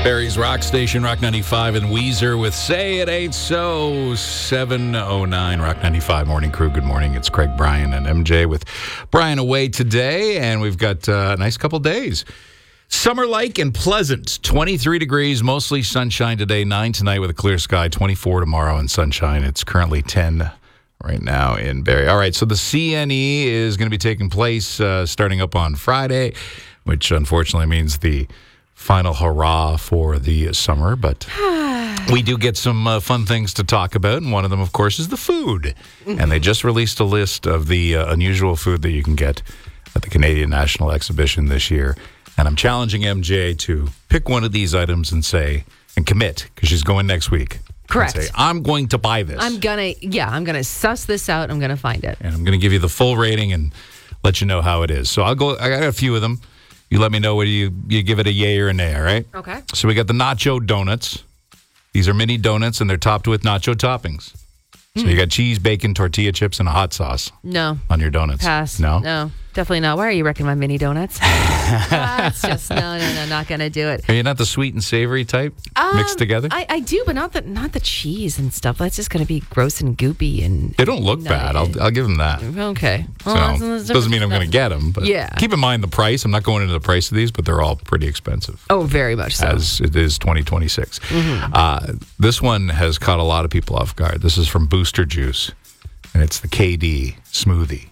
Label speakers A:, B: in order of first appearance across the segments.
A: Barry's Rock Station, Rock 95, and Weezer with Say It Ain't So, 7:09, Rock 95 Morning Crew. Good morning. It's Craig, Brian, and MJ with Brian away today, and we've got a nice couple days. Summer-like and pleasant, 23 degrees, mostly sunshine today, 9 tonight with a clear sky, 24 tomorrow and sunshine. It's currently 10 right now in Barrie. All right, so the CNE is going to be taking place starting up on Friday, which unfortunately means the final hurrah for the summer, but we do get some fun things to talk about, and one of them, of course, is the food. And they just released a list of the unusual food that you can get at the Canadian National Exhibition this year. And I'm challenging MJ to pick one of these items and commit, because she's going next week.
B: Correct.
A: Say, I'm going to buy this.
B: I'm gonna suss this out. I'm gonna find it.
A: And I'm going to give you the full rating and let you know how it is. So I got a few of them. You let me know whether you give it a yay or a nay, all right?
B: Okay.
A: So we got the nacho donuts. These are mini donuts, and they're topped with nacho toppings. So you got cheese, bacon, tortilla chips, and a hot sauce.
B: No.
A: On your donuts.
B: Pass.
A: No?
B: Definitely not. Why are you wrecking my mini donuts? That's just, no, not going to do it.
A: Are you not the sweet and savory type mixed together?
B: I do, but not the cheese and stuff. That's just going to be gross and goopy. And
A: they don't look bad. I'll give them that.
B: Okay.
A: Well, so, doesn't mean I'm going to get them. But
B: yeah.
A: Keep in mind the price. I'm not going into the price of these, but they're all pretty expensive.
B: Oh, very much so.
A: As it is 2026. This one has caught a lot of people off guard. This is from Booster Juice, and it's the KD smoothie.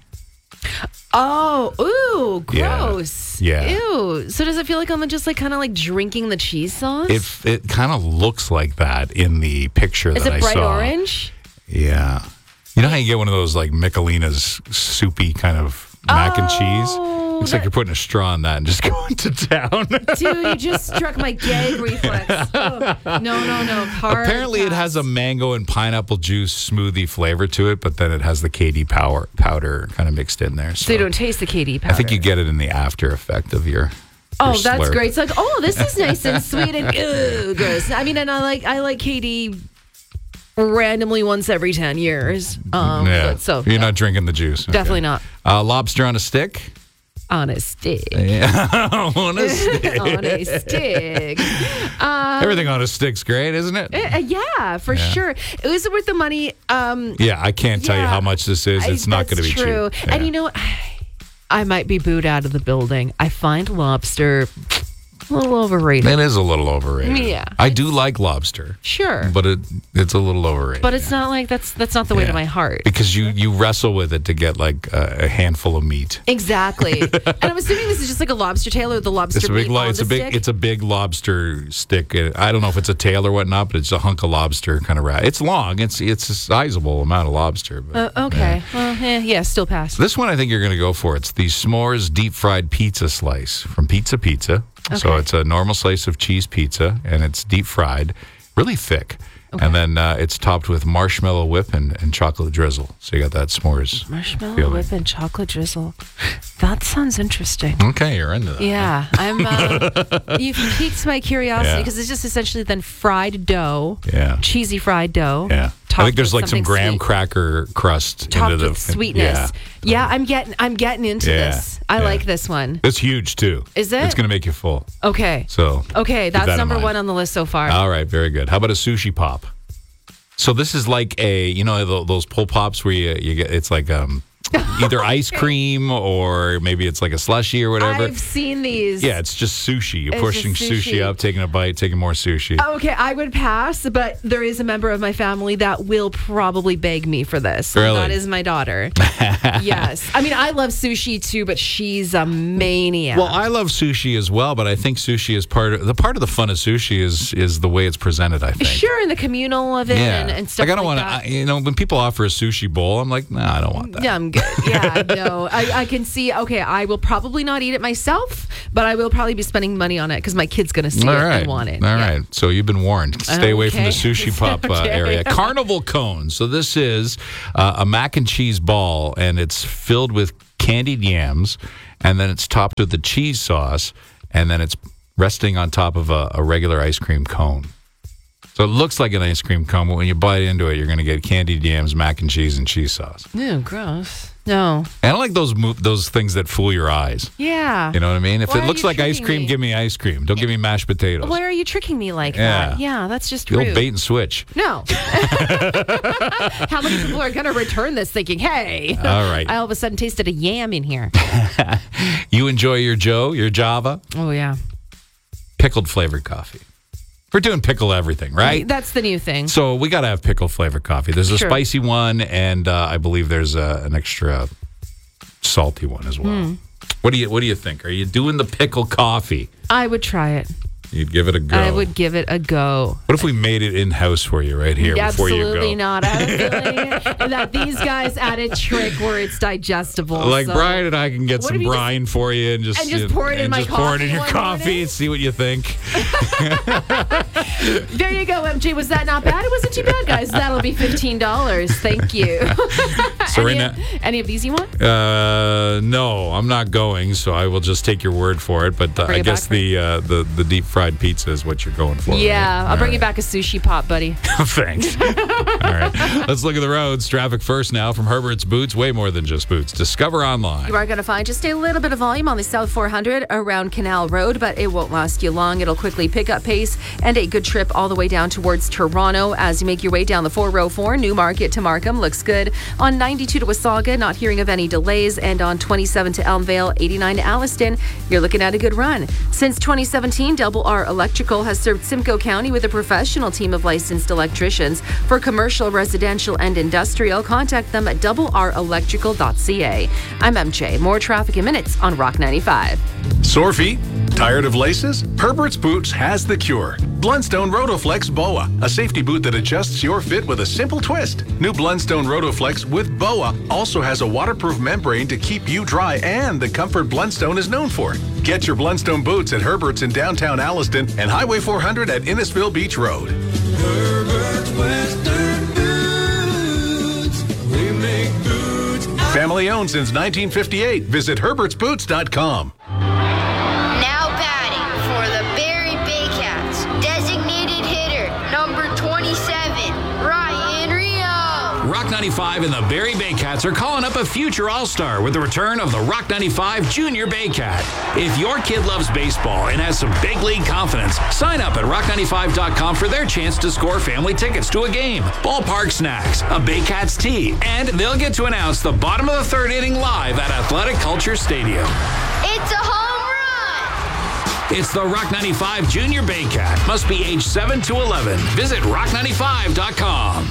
B: Oh, ooh, gross.
A: Yeah.
B: Ew. So does it feel like I'm just kind of drinking the cheese sauce?
A: It kind of looks like that in the picture that I saw.
B: Is it bright orange?
A: Yeah. You know how you get one of those Michelina's soupy kind of mac and cheese? Looks like you're putting a straw in that and just going to town.
B: Dude, you just struck my gag reflex. Oh, no. Hard
A: Apparently
B: pass.
A: it has a mango and pineapple juice smoothie flavor to it, but then it has the KD powder kind of mixed in there.
B: So you don't taste the KD powder?
A: I think you get it in the after effect of your
B: that's
A: slurp.
B: great. It's this is nice and sweet and gross. I mean, and I like KD randomly once every 10 years.
A: So you're not drinking the juice. Okay.
B: Definitely not.
A: Lobster on a stick?
B: On a stick.
A: Yeah, on a stick.
B: On a stick.
A: Everything on a stick's great, isn't it?
B: Yeah, for sure. Is it worth the money?
A: I can't tell you how much this is. It's not going to be
B: true.
A: cheap. Yeah.
B: And you know what? I might be booed out of the building. I find lobster a little overrated.
A: It is a little overrated.
B: Yeah.
A: I do like lobster.
B: Sure.
A: But it's a little overrated.
B: But it's not that's not the way to my heart.
A: Because you wrestle with it to get a handful of meat.
B: Exactly. And I'm assuming this is just like a lobster tail or the lobster meat on the stick?
A: It's a big lobster stick. I don't know if it's a tail or whatnot, but it's a hunk of lobster kind of wrap. It's long. It's a sizable amount of lobster. But,
B: okay. Well, still pass.
A: This one I think you're going to go for. It's the s'mores deep fried pizza slice from Pizza Pizza. Okay. So it's a normal slice of cheese pizza, and it's deep fried, really thick. Okay. And then it's topped with marshmallow whip and chocolate drizzle. So you got that s'mores
B: marshmallow
A: feeling.
B: Whip and chocolate drizzle. That sounds interesting.
A: Okay, you're into that.
B: Yeah, I'm. You've piqued my curiosity because it's just essentially then fried dough.
A: Yeah.
B: Cheesy fried dough.
A: Yeah. I think there's some graham cracker crust
B: topped
A: into the
B: with sweetness. Yeah, I'm getting into this. I like this one.
A: It's huge too.
B: Is it?
A: It's going to make you full.
B: Okay. That's number one on the list so far.
A: All right, very good. How about a sushi pop? So this is like those pull pops where you get it's like either ice cream or maybe it's like a slushie or whatever.
B: I've seen these.
A: Yeah, it's just sushi. You're pushing sushi up, taking a bite, taking more sushi.
B: Okay, I would pass, but there is a member of my family that will probably beg me for this.
A: Really?
B: That is my daughter. Yes. I mean, I love sushi too, but she's a maniac.
A: Well, I love sushi as well, but I think sushi is part of the fun of sushi is the way it's presented, I think.
B: Sure, and the communal of it and stuff
A: I don't
B: like
A: want
B: that.
A: When people offer a sushi bowl, I'm like, nah, I don't want that.
B: Yeah, I'm good. Yeah, no. I can see, okay, I will probably not eat it myself, but I will probably be spending money on it because my kid's going to see it and want it.
A: All right. So you've been warned. Stay away from the sushi pop area. Carnival cones. So this is a mac and cheese ball, and it's filled with candied yams, and then it's topped with the cheese sauce, and then it's resting on top of a regular ice cream cone. So it looks like an ice cream cone, but when you bite into it, you're going to get candied yams, mac and cheese sauce.
B: Ew, gross. No.
A: I don't like those things that fool your eyes.
B: Yeah.
A: You know what I mean? If
B: Why
A: it
B: are
A: looks
B: you
A: like ice
B: tricking
A: cream,
B: me?
A: give me ice cream. Don't give me mashed potatoes.
B: Why are you tricking me like
A: Yeah.
B: that? Yeah, that's just
A: The
B: rude.
A: old bait and switch.
B: No. How many people are going to return this thinking, hey,
A: All right.
B: I all of a sudden tasted a yam in here.
A: You enjoy your Java,
B: Oh, yeah.
A: pickled flavored coffee. We're doing pickle everything, right?
B: That's the new thing.
A: So we got to have pickle flavored coffee. There's a
B: Sure.
A: spicy one, and I believe there's an extra salty one as well. What do you think? Are you doing the pickle coffee?
B: I would try it.
A: You'd give it a go.
B: I would give it a go.
A: What if we made it in house for you right here before you go?
B: Absolutely not. I have a feeling that these guys add a trick where it's digestible.
A: Like
B: so.
A: Brian and I can get
B: What
A: some
B: if you just-
A: brine for you and just
B: pour it in my
A: pour it in
B: coffee
A: your
B: one
A: coffee
B: morning?
A: and see what you think.
B: There you go, MJ. Was that not bad? It wasn't too bad, guys. That'll be $15. Thank you.
A: So right now,
B: any of these you want?
A: no, I'm not going, so I will just take your word for it. But
B: Bring
A: I
B: it
A: guess
B: back
A: the deep fried pizza is what you're going for.
B: Yeah,
A: right?
B: I'll bring you back a sushi pot, buddy.
A: Thanks. All right. Let's look at the roads. Traffic first now from Herbert's Boots. Way more than just boots. Discover online.
B: You are going to find just a little bit of volume on the South 400 around Canal Road, but it won't last you long. It'll quickly pick up pace and a good trip all the way down towards Toronto as you make your way down the 404 Newmarket to Markham. Looks good. On 92 to Wasaga, not hearing of any delays. And on 27 to Elmvale, 89 to Alliston, you're looking at a good run. Since 2017, Double R Electrical has served Simcoe County with a professional team of licensed electricians. For commercial, residential, and industrial, contact them at doublerelectrical.ca. I'm MJ. More traffic in minutes on Rock 95.
C: Sore feet? Tired of laces? Herbert's Boots has the cure. Blundstone Rotoflex BOA, a safety boot that adjusts your fit with a simple twist. New Blundstone Rotoflex with BOA also has a waterproof membrane to keep you dry and the comfort Blundstone is known for. Get your Blundstone boots at Herbert's in downtown Alliston and Highway 400 at Innisfil Beach Road.
D: Herbert's Western Boots. We make boots.
C: Family owned since 1958. Visit herbertsboots.com.
E: Now batting for the Barrie Baycats, designated hitter number 27, Ryan Rio.
F: Rock 95 and the Barrie Baycats are calling up a future All-Star with the return of the Rock 95 Junior Baycat. If your kid loves baseball and has some big league confidence, sign up at rock95.com for their chance to score family tickets to a game, ballpark snacks, a Baycats tee, and they'll get to announce the bottom of the third inning live at Athletic Culture Stadium.
E: It's a home run.
F: It's the Rock 95 Junior Baycat. Must be age 7 to 11. Visit rock95.com.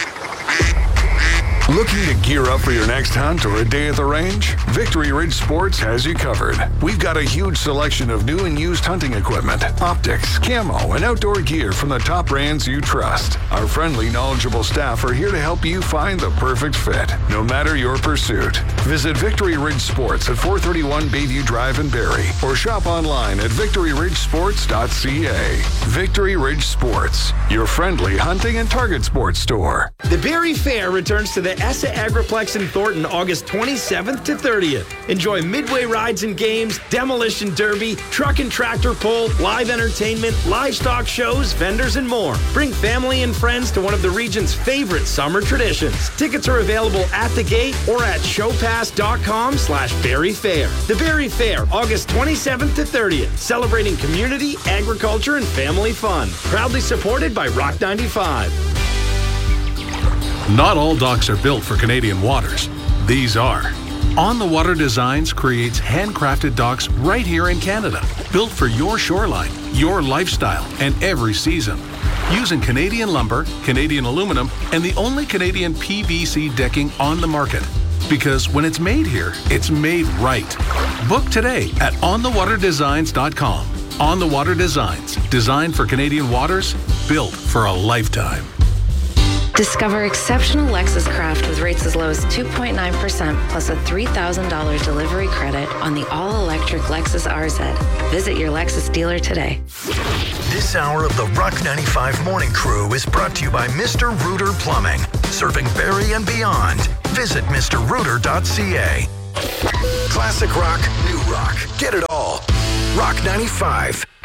G: Looking to gear up for your next hunt or a day at the range? Victory Ridge Sports has you covered. We've got a huge selection of new and used hunting equipment, optics, camo, and outdoor gear from the top brands you trust. Our friendly, knowledgeable staff are here to help you find the perfect fit, no matter your pursuit. Visit Victory Ridge Sports at 431 Bayview Drive in Barrie or shop online at victoryridgesports.ca. Victory Ridge Sports, your friendly hunting and target sports store.
H: The Barrie Fair returns to the ESSA Agriplex in Thornton August 27th to 30th. Enjoy midway rides and games, demolition derby, truck and tractor pull, live entertainment, livestock shows, vendors, and more. Bring family and friends to one of the region's favorite summer traditions. Tickets are available at the gate or at showpass.com/Barrie Fair. The Barrie Fair, August 27th to 30th, celebrating community, agriculture, and family fun. Proudly supported by Rock 95.
C: Not all docks are built for Canadian waters. These are. On the Water Designs creates handcrafted docks right here in Canada, built for your shoreline, your lifestyle, and every season. Using Canadian lumber, Canadian aluminum, and the only Canadian PVC decking on the market. Because when it's made here, it's made right. Book today at onthewaterdesigns.com. On the Water Designs, designed for Canadian waters, built for a lifetime.
I: Discover exceptional Lexus craft with rates as low as 2.9% plus a $3,000 delivery credit on the all-electric Lexus RZ. Visit your Lexus dealer today.
J: This hour of the Rock 95 Morning Crew is brought to you by Mr. Rooter Plumbing, serving Barrie and beyond. Visit mrrooter.ca. Classic rock, new rock. Get it all. Rock 95.